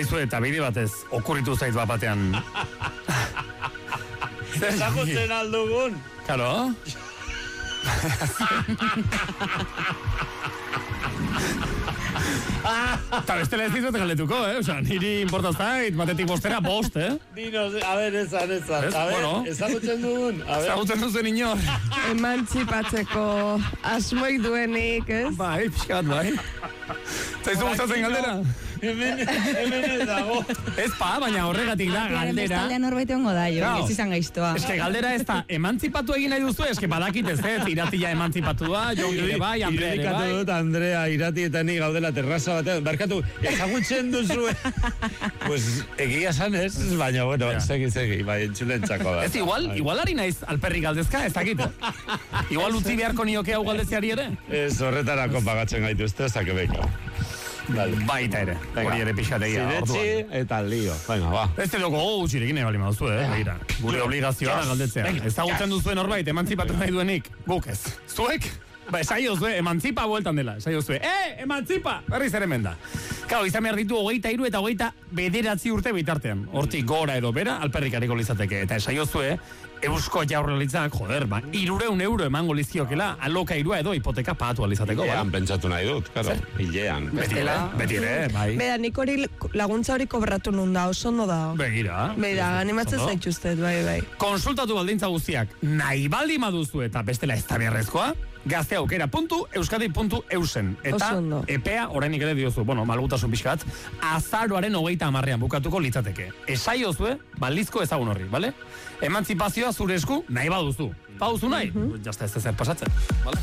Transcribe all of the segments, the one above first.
Aizu eta bide batez, okurritu zait batean. Ezagutzen aldugun. Karo? Eta bestela ez dizuet galdetuko, Osa, niri importaz zait, batetik bostera, bost, Dinos, a ver, esan. A ver, ezagutzen dugun. Ezagutzen duzuen inor. Emantzipatzeko asmoik duenik, ez? Bai, pixkat, bai. Zaizu gustatzen galdera? Hemen ez dago. Ez baina horregatik da, galdera. Bestaldean horbait egongo da, jo, ez izan gaiztoa. Ez que galdera ez da, emantzipatu egin nahi duzu, ez que badakit ez, Iratila emantzipatu da, Jongi ere bai, Andrea ere bai. Dut, Andrea, Irati eta ni gaudela terraza batean, barkatu, ezagutzen duzu. Pues, egia san ez, baina, bueno, segi, bai, entzulentzako da. Ez igual ari naiz alperri galdezka, ez dakit. Igual utzi beharko nioke hau galdeziari ere. Ez horretarako pagatzen gaitu, ez da, beka. Baita ere, hori ere pixategia. Ziretzi eta lio. Venga, ba. Ez dugu gutxirekin bali maduzu, begira. Gure obligazioa da galdetzea. Ezagutzen duzuen horbait, emantzipatu nahi duenik, guk ez. Zuek? Ba, esaiozue, emantzipa bueltan dela. Esaiozue, emantzipa! Berriz ere menda. Kau, izan behar ditu 23 eta 29 urte bitartean. Hortik gora edo bera, alperrik ariko lizateke. Eta esaiozue, Eusko Jaurlaritzak, joder, 300 euro emango lizkiokela, aloka irua edo hipoteka pagatu alizateko. Hilean pentsatu nahi dut, claro. Hilean. Beti ere, bai. Beda, nik hori laguntza hori kobratu nun da, oso ondo da. Begira. Beda, animatzen zaituztet, bai. Konsultatu baldintza guztiak, nahi baldi maduzu eta bestela ez da beharrezkoa, gazteaukera.euskadi.eusen. Eta epea orainik ere diozu, malgutasun pixkat, azaroaren 30 bukatuko litzateke. Esaiozue, balizko ezagun horri, bale? Emantzipazioa zure esku nahi baduzu. Pauzu nahi? Jazta ez zer pasatzen, bale?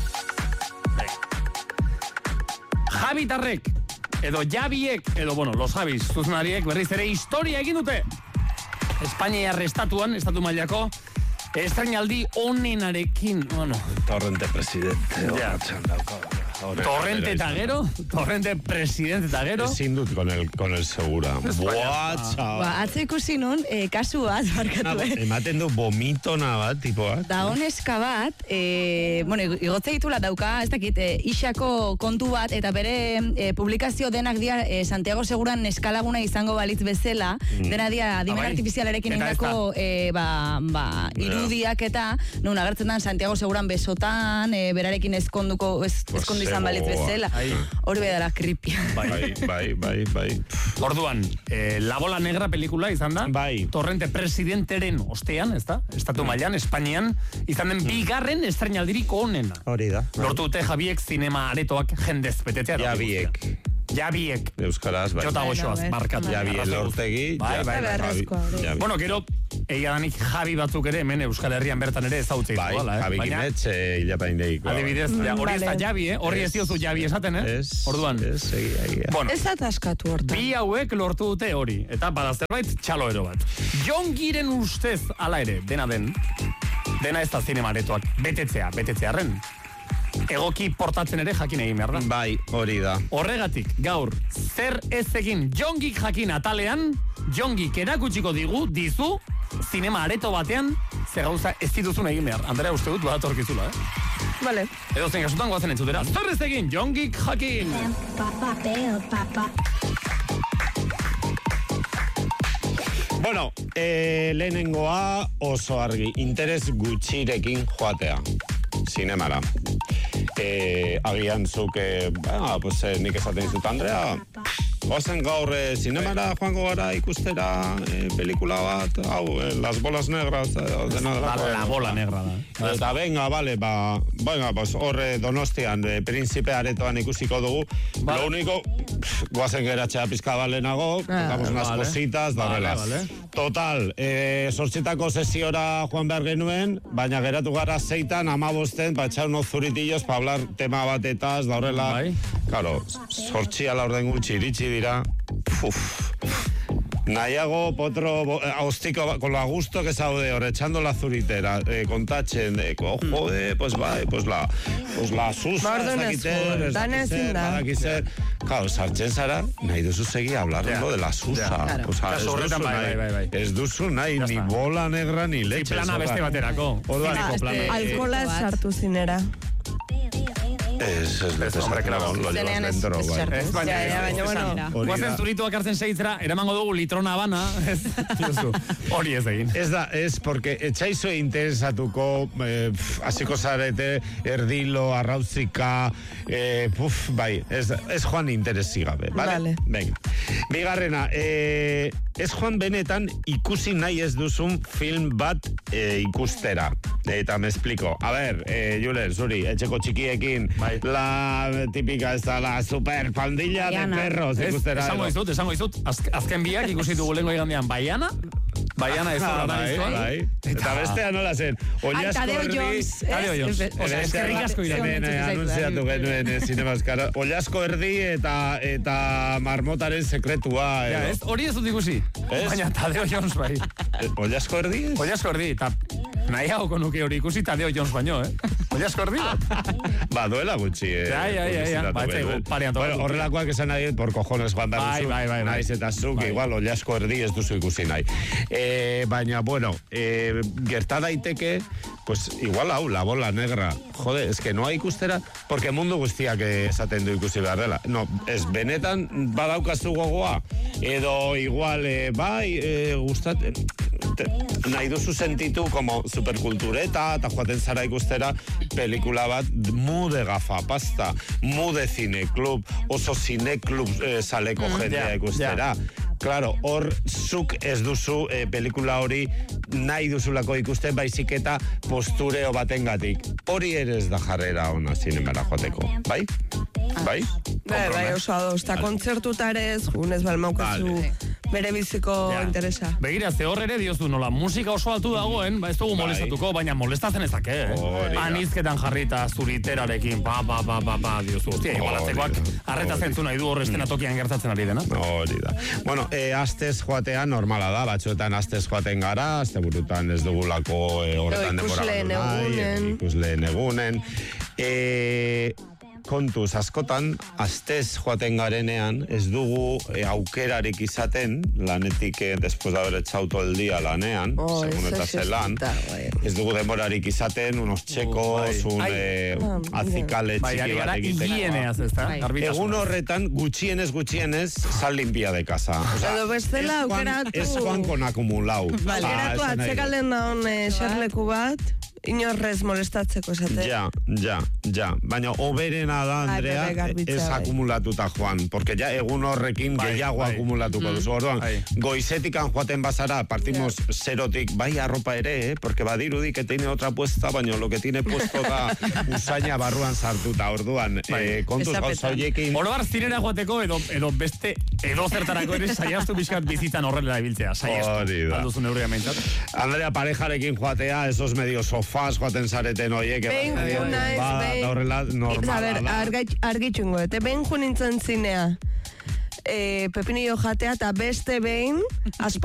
Jabitarrek, edo Jabiek, edo, los Jabis, zuzenariek, berriz ere historia egin dute. Espainia estatuan, estatu mailako, estrainaldi onenarekin, Torrente presidente. Torrente eta gero, Torrente presidente eta gero. Ezin dut con el segura. Buah, txau. Atzo ikusi nun, kasu bat, barkatu, Ematen du vomitona bat, tipoak. Da honeska bat, igotze ditula dauka, ez dakit, isako kontu bat, eta bere publikazio denak dia Santiago Seguran eskalaguna izango balitz bezala, dena dia adimen artifizialarekin indako irudiak eta, nun agertzen dan Santiago Seguran besotan, berarekin eskondu izan balitz bezala. Hori bedala kripia. Bai. Orduan, La Bola Negra pelikula izan da, Torrente presidenteren ostean, ez da? Estatu mailan, Espainian, izan den bigarren estrainaldirik onena. Hori da. Lortu dute Jabiek zinema aretoak jendez betetzea. Jabiek. Euskaraz, bai. Jota goxoaz, markatu. Jabiek lortegi. Bai. Gero, egia danik Jabi batzuk ere, hemen Euskal Herrian bertan ere ezautzei. Bai, Jabi Ginetz, hilapaindeiko. Adibidez, hori ez da Jabi, horri ez diozu Jabi esaten, Orduan. Egia. Ez da taskatu hortan. Bi hauek lortu dute hori, eta badazerbait txaloero bat. Jongiren ustez, ala ere, dena ez da zinema aretoak, betetzearen. Egoki portatzen ere jakin egin behar da. Bai, hori da. Horregatik, gaur, zer ez egin Jongik jakin atalean, Jongik erakutsiko dizu, zinema areto batean, zer gauza ez dituzun egin behar. Andrea, uste dut, badatorkizula, Vale. Edo zen gasutan goazen entzutera. Zer ez egin, Jongik jakin! Bueno, lehenengoa oso argi, interes gutxirekin joatea. Zinemara. Agian zuk, nik esaten dizut, Andrea, goazen gaur zinemara joango gara ikustera pelikula bat, Las Bolas Negras, La Bola Negra da. Eta venga, vale, pues horre Donostian, Príncipe aretoan ikusiko dugu. Lo único, goazen geratzea pizka balenago, tocamos unas cositas, da horrela. Total, sortxetako sesiora joan behar genuen, baina geratu gara 6-an, 15-en, patxar unos zuritillos pa hablar tema batetaz, da horrela. Claro, sortxia laurden gutxi iritsi dira. Nahiago, potro, hostiko, con lo gusto que saude, echando la zuritera, kontatzen, jode, pues bai, pues la susa, danezer. Claro, sartzen zara, nahi duzu segi hablando de la susa. Ez duzu nahi, ni bola negra, ni leche. Plana beste baterako. Alkola sartu zinera. Ez, hombre, claro. lo llevas Zenean dentro, ez bai. sartu. Ez, baina, baina, bueno. guazen zurituak hartzen segitzera, eramango dugu litrona bana, ez, diozu, hori ez egin. Ez da, ez, porque etxaizo interesatuko, hasiko zarete, erdilo, arrauzika, bai, ez joan interesi gabe, vale? Vale. Venga. Bigarrena, ez joan benetan ikusi nahi ez duzun film bat ikustera. Eta me explico. A ver, Julen, zuri, etxeko txikiekin, bai. La típica, ez da, la super pandilla de perros ikustera. Esango izut, azken biak ikusi dugu lengo igandean, Baiana ez da, bai. Eta bestea nola zen, Tadeo Jones. Tadeo Jones. Eskerrik asko hemen anunciatu genuen Cinemascara. Ollasko erdi eta marmotaren sekretua. Hori ez dut ikusi, baina Tadeo Jones bai. Ollasko erdi? Ollasko erdi, eta nahiagoko nuke hori ikusi Tadeo Jones baino, Ollasko erdi bat. Duela gutxi. Parean tokatu. Horrelakoak esan nahi, por cojones, Juan Barruzu. Bai. Naiz eta zuk, igual, Ollasko erdi ez duzu ikusi nahi. Baina, bueno, gerta daiteke, pues igual hau, la bola negra. Jode, es que no hay ikustera, porque mundu guztiak esaten du ikusi behar dela. No, ez benetan badaukazu gogoa, edo igual, nahi duzu sentitu como superkultureta, eta joaten zara ikustera pelikula bat mu de gafapasta, mu de cineklub, oso cineklub saleko jendea ikustera. Claro, hor zuk ez duzu pelikula hori nahi duzulako ikusten, baizik eta postureo batengatik. Hori ere ez da jarrera ona zinemara joateko, bai? Bai, oso ados, eta kontzertuta ere ez, junez balmaukazu bere biziko interesa. Begira, ze hor ere diozu nola, musika oso altu dagoen, ez dugu molestatuko, baina molestatzen ezake, Anizketan jarrita zuriterarekin, diozu. Hostia, igualatzekoak arreta zentzu nahi du hor estenatokian gertatzen ari dena. Hori da. Bueno, astez joatean normala da, batzuetan astez joaten gara, aste burutan ez dugulako horretan denbora ikusleen egunen. Kontuz, askotan, astez joaten garenean, ez dugu aukerarik izaten, lanetik después de haber echado todo el día lanean, segun eta zelan, ez dugu demorarik izaten, unos txekos, azikale txiki bat egiteko. Egun horretan, gutxienez, sal limpia de casa. Edo bestela aukeratu. Ez joan kon akumulau. Aukeratu atzekalden daun xerleku bat, inorrez molestatzeko esate. Ja. Baina oberena da, Andrea, ez akumulatuta joan. Porque ja egun horrekin gehiago akumulatuko duzu. Orduan, goizetikan joaten bazara, partimos zerotik, bai arropa ere, porque badirudi que tiene otra puesta, baina lo que tiene puesto da usaina barruan sartuta. Orduan, kontuz gauza horiekin... Orobar zinera joateko edo beste edo zertarako ere saiaztu bizkat bizitzan horrela ibiltzea. Saiaztu. Alduzun neurria meintzat. Andrea, parejarekin joatea, esos medio sofás joaten zareten oiek. Behin horrela normala da. Argitxungo, eta behin junintzen zinea, pepinillo jatea, eta beste behin,